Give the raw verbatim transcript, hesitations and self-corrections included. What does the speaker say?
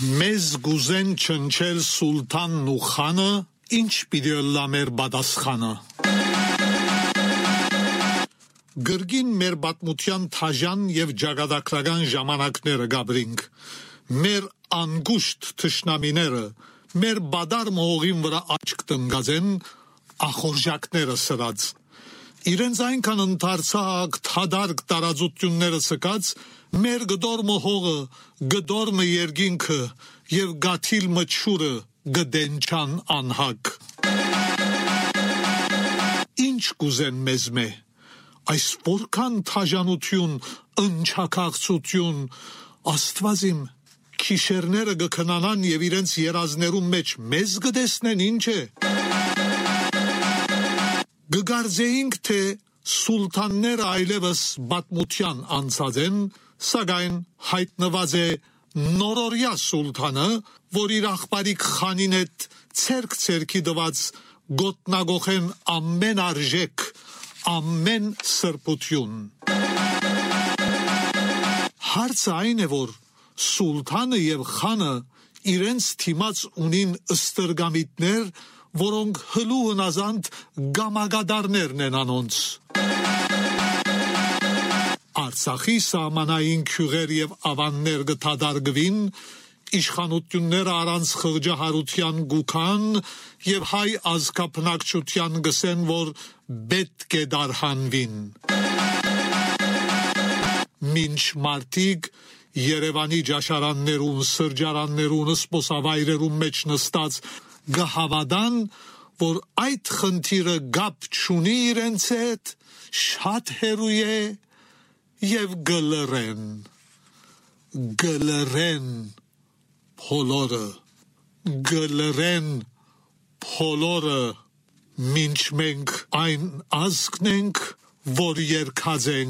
Մեզ գուզեն չնչել սուլթանն ու խանը, ինչ պիտի ըլլա մեր բադասխանը։ Գրգին մեր պատմության թաժան և ջագադակրական ժամանակները գաբրինք, մեր անգուշտ թշնամիները, մեր բադար մողին վրա աչք տնգազեն, ախորժակները սրած։ Իրենց այնքան ընթարցակ, թադարկ տարածությունները սկած, մեր գդոր մհողը, գդոր մը երգինքը և գաթիլ մչուրը գդենչան անհակ։ Ինչ կուզեն մեզ մե, այս որքան թաժանություն, ընչակաղցություն, աստվածիմ, քիշերները գքնանան և իրենց երազներում մեջ մեզ գդեսնեն ինչ է։ Գգարձեինք, թե սուլթանները այլևս բատմության անցած են, սակայն հայտնված է նորորյա սուլթանը, որ իր աղբարիկ խանին հետ ցերկ ցերկի դված գոտնագոխեն ամեն արժեք, ամեն սրբություն։ Հարցը այն է, որ սուլթանը և խանը իրենց թիմած ունին ստրգամիտներ, որոնք հլու հնազանդ գամագադարներն են անոնց։ Արցախի սահմանային քյուղեր և ավաններ գթադարգվին, իշխանությունները առանց խղճահարության գուքան և հայ ազգապնակչության գսեն, որ պետք է դարհանվին։ Մինչ մարդիկ Երևանի ջաշարաններուն, սրճարաններուն, սպոսավայրերուն մեջ նստած գհավադան, որ այդ խնդիրը գապ չունի իրենց հետ, շատ հեռու է և գլռեն, գլռեն փոլորը, գլռեն փոլորը, մինչ մենք այն ազգն ենք, որ երկած ենք